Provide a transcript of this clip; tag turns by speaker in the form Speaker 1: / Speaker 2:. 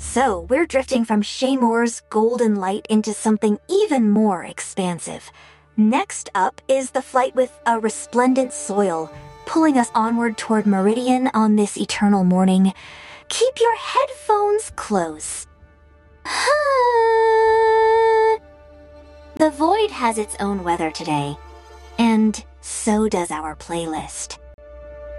Speaker 1: So, we're drifting from Shaymore's golden light into something even more expansive. Next up is the flight with a resplendent soil, pulling us onward toward Meridian on this eternal morning. Keep your headphones close. The Void has its own weather today, and so does our playlist.